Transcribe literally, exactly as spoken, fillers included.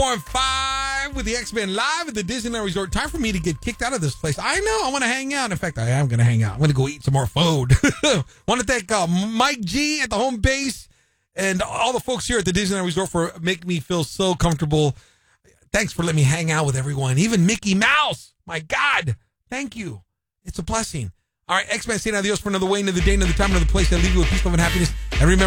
point five with the X-Men live at the Disneyland Resort. Time for me to get kicked out of this place. I know. I want to hang out. In fact, I am going to hang out. I'm going to go eat some more food. Want to thank uh, Mike G at the home base and all the folks here at the Disneyland Resort for making me feel so comfortable. Thanks for letting me hang out with everyone. Even Mickey Mouse. My God. Thank you. It's a blessing. All right, X-Men saying adios for another way, another day, another time, another place. I leave you with peace, love, and happiness. And remember,